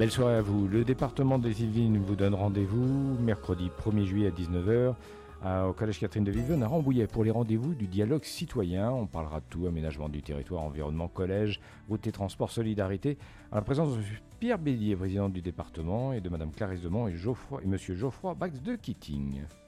Belle soirée à vous. Le département des Yvelines vous donne rendez-vous mercredi 1er juillet à 19 heures au Collège Catherine de Vivonne à Rambouillet pour les rendez-vous du dialogue citoyen. On parlera de tout, aménagement du territoire, environnement, collège, route et transport, solidarité. À la présence de Pierre Bélier, président du département, et de Madame Clarisse Demont et Monsieur Geoffroy Bax de Keating.